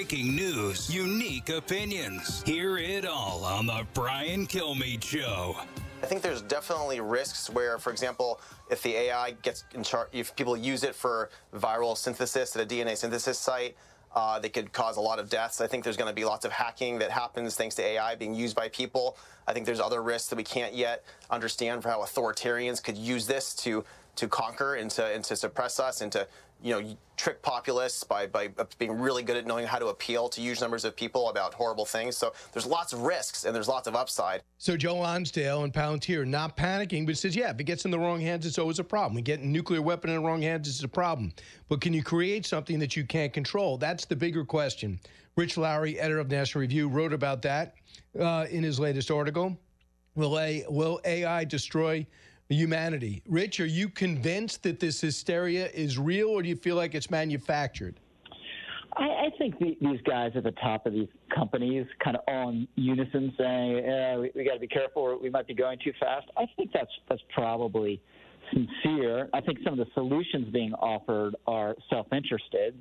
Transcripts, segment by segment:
breaking news, unique opinions. Hear it all on the Brian Kilmeade Show. I think there's definitely risks where, for example, if the AI gets in charge, if people use it for viral synthesis at a DNA synthesis site, they could cause a lot of deaths. I think there's going to be lots of hacking that happens thanks to AI being used by people. I think there's other risks that we can't yet understand for how authoritarians could use this to conquer and to suppress us and to trick populists by being really good at knowing how to appeal to huge numbers of people about horrible things. So there's lots of risks and there's lots of upside. So Joe Lonsdale and Palantir not panicking, but says, yeah, if it gets in the wrong hands, it's always a problem. We get a nuclear weapon in the wrong hands, it's a problem. But can you create something that you can't control? That's the bigger question. Rich Lowry, editor of National Review, wrote about that in his latest article. Will AI destroy humanity? Rich, are you convinced that this hysteria is real, or do you feel like it's manufactured? I think these guys at the top of these companies kind of all in unison saying, we got to be careful, or we might be going too fast. I think that's probably sincere. I think some of the solutions being offered are self-interested.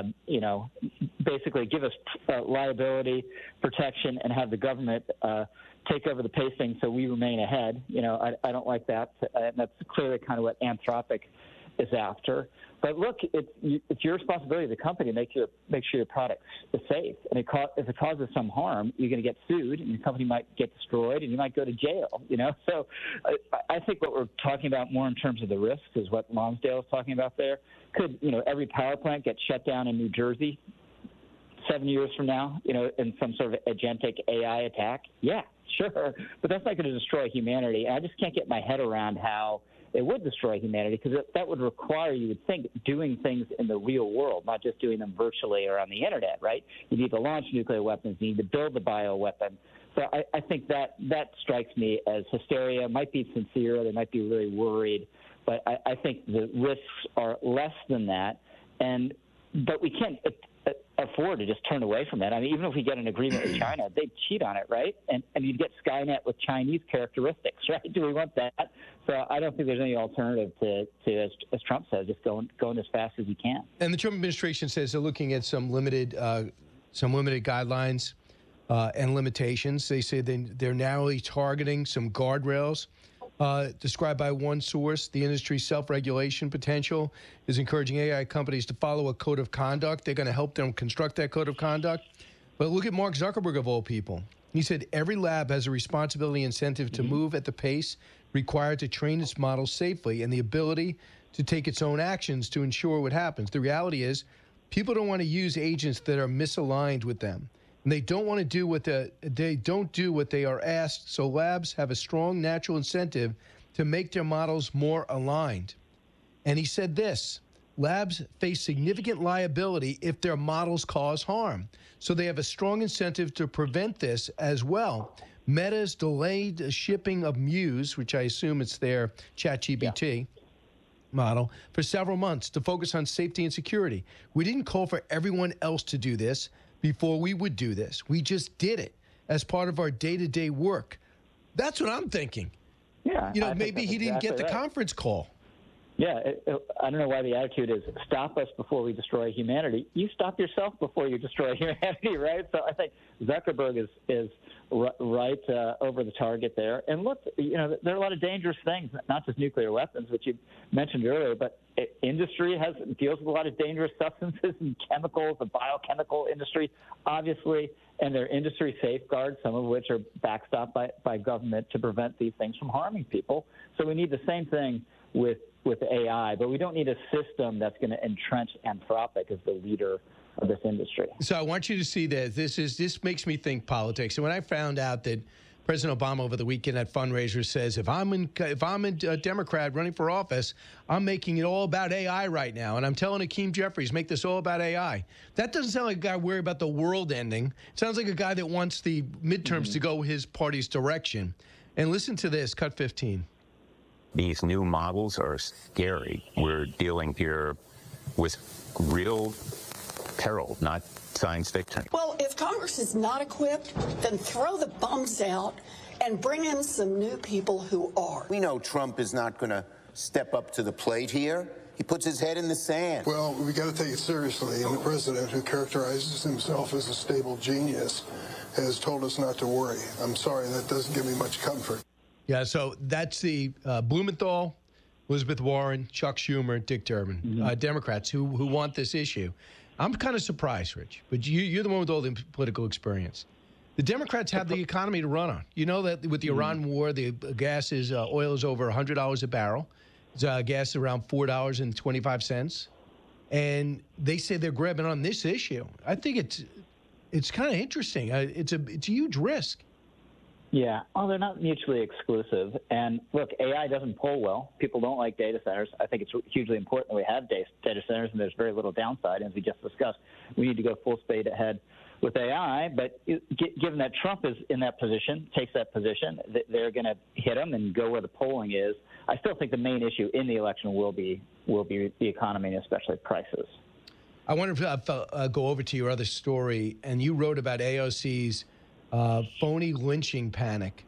Basically give us liability protection and have the government take over the pacing so we remain ahead. I don't like that. And that's clearly kind of what Anthropic is after. But look, it's your responsibility as a company to make sure your product is safe. And if it causes some harm, you're going to get sued, and your company might get destroyed, and you might go to jail. So I think what we're talking about more in terms of the risks is what Lonsdale is talking about there. Could every power plant get shut down in New Jersey 7 years from now? In some sort of agentic AI attack? Yeah, sure. But that's not going to destroy humanity. I just can't get my head around how it would destroy humanity, because that would require, you would think, doing things in the real world, not just doing them virtually or on the internet, right? You need to launch nuclear weapons. You need to build the bioweapon. So I think that strikes me as hysteria. Might be sincere. They might be really worried. But I think the risks are less than that. But we can't afford to just turn away from it. I mean, even if we get an agreement with China, they'd cheat on it, right? And you'd get Skynet with Chinese characteristics, right? Do we want that? So I don't think there's any alternative to as Trump says, just going as fast as you can. And the Trump administration says they're looking at some limited guidelines and limitations. They say they're narrowly targeting some guardrails. Described by one source, the industry's self-regulation potential is encouraging AI companies to follow a code of conduct. They're going to help them construct that code of conduct. But look at Mark Zuckerberg, of all people. He said every lab has a responsibility incentive to move at the pace required to train its models safely and the ability to take its own actions to ensure what happens. The reality is people don't want to use agents that are misaligned with them. And they don't want to do what they are asked, so labs have a strong natural incentive to make their models more aligned. And he said this, labs face significant liability if their models cause harm. So they have a strong incentive to prevent this as well. Meta's delayed shipping of Muse, which I assume it's their ChatGPT model, for several months to focus on safety and security. We didn't call for everyone else to do this before we would do this. We just did it as part of our day-to-day work. That's what I'm thinking. Yeah. Maybe he didn't get the conference call. Yeah, I don't know why the attitude is stop us before we destroy humanity. You stop yourself before you destroy humanity, right? So I think Zuckerberg is right over the target there. And look, there are a lot of dangerous things, not just nuclear weapons, which you mentioned earlier, but industry deals with a lot of dangerous substances and chemicals, the biochemical industry, obviously, and there are industry safeguards, some of which are backstopped by government to prevent these things from harming people. So we need the same thing with AI, but we don't need a system that's going to entrench Anthropic as the leader of this industry. So I want you to see that this makes me think politics. And when I found out that President Obama over the weekend at fundraiser says, if I'm a Democrat running for office, I'm making it all about AI right now. And I'm telling Hakeem Jeffries, make this all about AI. That doesn't sound like a guy worried about the world ending. It sounds like a guy that wants the midterms to go his party's direction. And listen to this, cut 15. These new models are scary. We're dealing here with real peril, not science fiction. Well, if Congress is not equipped, then throw the bums out and bring in some new people who are. We know Trump is not going to step up to the plate here. He puts his head in the sand. Well, we got to take it seriously, and the president, who characterizes himself as a stable genius, has told us not to worry. I'm sorry, that doesn't give me much comfort. Yeah, so that's the Blumenthal, Elizabeth Warren, Chuck Schumer, Dick Durbin, Democrats who want this issue. I'm kind of surprised, Rich, but you're the one with all the political experience. The Democrats have the economy to run on. You know that with the Iran war, the oil is over $100 a barrel. Gas is around $4.25. And they say they're grabbing on this issue. I think it's kind of interesting. It's a huge risk. Yeah, well, they're not mutually exclusive. And look, AI doesn't poll well. People don't like data centers. I think it's hugely important that we have data centers, and there's very little downside. As we just discussed, we need to go full speed ahead with AI. But given that Trump is in that position, takes that position, they're going to hit him and go where the polling is. I still think the main issue in the election will be the economy and especially prices. I want to go over to your other story, and you wrote about AOC's phony lynching panic.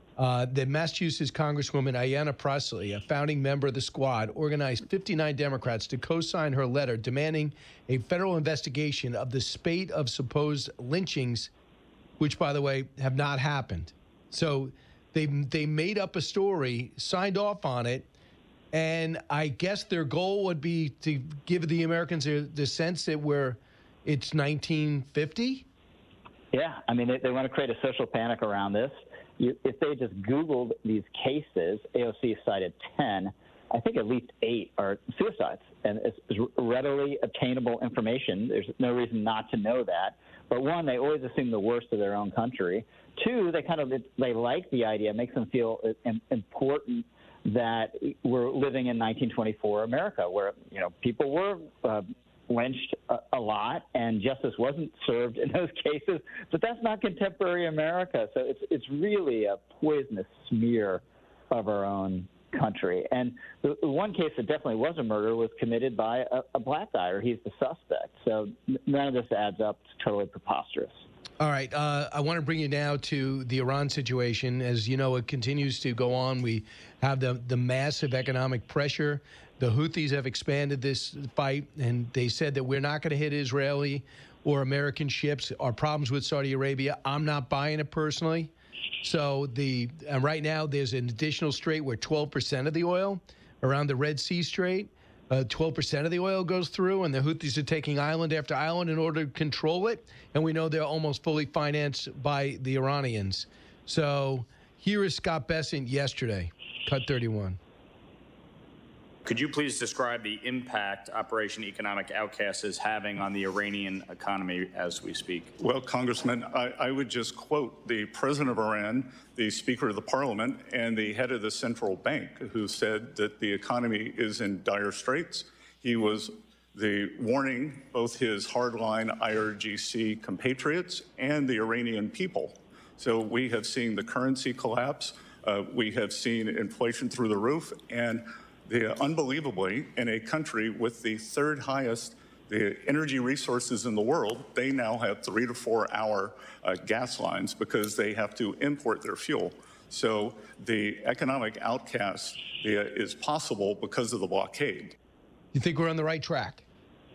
The Massachusetts Congresswoman Ayanna Pressley, a founding member of the squad, organized 59 Democrats to co-sign her letter demanding a federal investigation of the spate of supposed lynchings, which, by the way, have not happened. So they made up a story, signed off on it, and I guess their goal would be to give the Americans the sense that it's 1950. Yeah, I mean, they want to create a social panic around this. If they just Googled these cases, AOC cited 10, I think at least 8 are suicides. And it's readily obtainable information. There's no reason not to know that. But one, they always assume the worst of their own country. Two, they like the idea. It makes them feel important that we're living in 1924 America, where people were lynched a lot and justice wasn't served in those cases. But that's not contemporary America. So it's really a poisonous smear of our own country. And the one case that definitely was a murder was committed by a black guy, or he's the suspect. So none of this adds up. It's totally preposterous. All right. I want to bring you now to the Iran situation. As you know, it continues to go on. We have the massive economic pressure. The Houthis have expanded this fight, and they said that we're not going to hit Israeli or American ships. Our problems with Saudi Arabia, I'm not buying it personally. So right now there's an additional strait where 12% of the oil around the Red Sea Strait, 12% of the oil goes through, and the Houthis are taking island after island in order to control it. And we know they're almost fully financed by the Iranians. So here is Scott Bessent yesterday, Cut 31. Could you please describe the impact Operation Economic Outcast is having on the Iranian economy as we speak? Well, Congressman, I would just quote the president of Iran, the Speaker of the Parliament, and the head of the central bank, who said that the economy is in dire straits. He was warning both his hardline IRGC compatriots and the Iranian people. So we have seen the currency collapse. We have seen inflation through the roof. And unbelievably, in a country with the third highest energy resources in the world, they now have 3 to 4 hour gas lines because they have to import their fuel. So the economic outcast is possible because of the blockade. You think we're on the right track?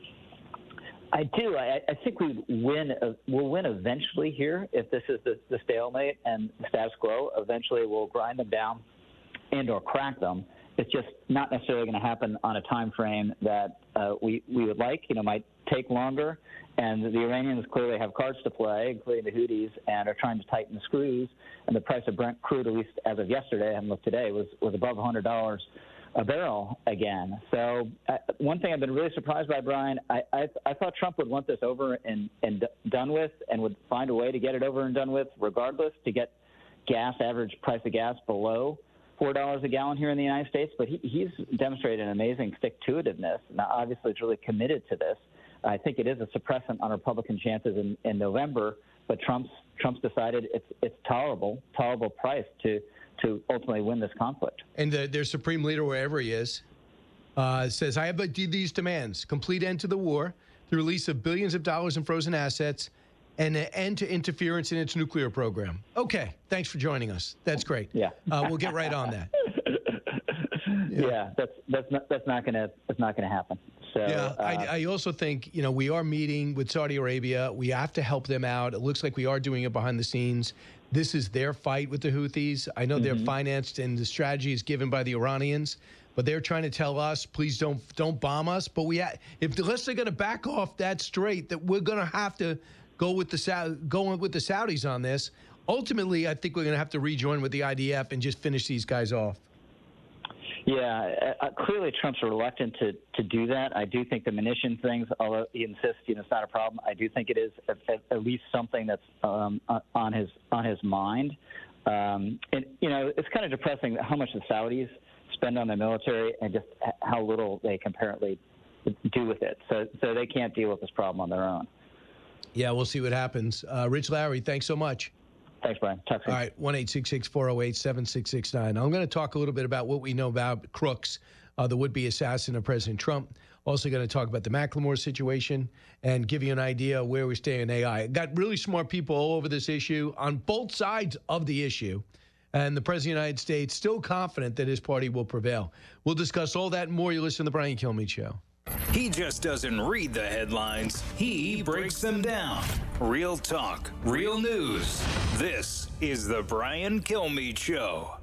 I do. I think we'll win eventually here if this is the stalemate and the status quo. Eventually we'll grind them down and or crack them. It's just not necessarily going to happen on a time frame that we would like. Might take longer. And the Iranians clearly have cards to play, including the Houthis, and are trying to tighten the screws. And the price of Brent crude, at least as of yesterday, I haven't looked today, was above $100 a barrel again. So one thing I've been really surprised by, Brian, I thought Trump would want this over and done with, and would find a way to get it over and done with regardless, to get average price of gas below $4 a gallon here in the United States. But he's demonstrated an amazing stick-to-itiveness. Now, obviously, it's really committed to this. I think it is a suppressant on Republican chances in November, but Trump's decided it's tolerable price to ultimately win this conflict. And their supreme leader, wherever he is, says, I have these demands: complete end to the war, the release of billions of dollars in frozen assets, and an end to interference in its nuclear program. Okay, thanks for joining us. That's great. Yeah. We'll get right on that. Yeah, that's not gonna happen. So yeah, I also think, we are meeting with Saudi Arabia. We have to help them out. It looks like we are doing it behind the scenes. This is their fight with the Houthis. I know they're financed and the strategy is given by the Iranians, but they're trying to tell us, please don't bomb us. But unless they're going to back off that strait, that we're going to have to go with the Saudis on this. Ultimately, I think we're going to have to rejoin with the IDF and just finish these guys off. Yeah, clearly Trump's reluctant to do that. I do think the munition things, although he insists it's not a problem, I do think it is at least something that's on his mind. And it's kind of depressing how much the Saudis spend on their military and just how little they can apparently do with it. So they can't deal with this problem on their own. Yeah, we'll see what happens. Rich Lowry, thanks so much. Thanks, Brian. Talk soon. All right, 1-866-408-7669. I'm going to talk a little bit about what we know about Crooks, the would-be assassin of President Trump. Also going to talk about the Macklemore situation and give you an idea of where we stay in AI. Got really smart people all over this issue on both sides of the issue. And the President of the United States still confident that his party will prevail. We'll discuss all that and more. You listen to The Brian Kilmeade Show. He just doesn't read the headlines. He breaks them down. Real talk, real news. This is The Brian Kilmeade Show.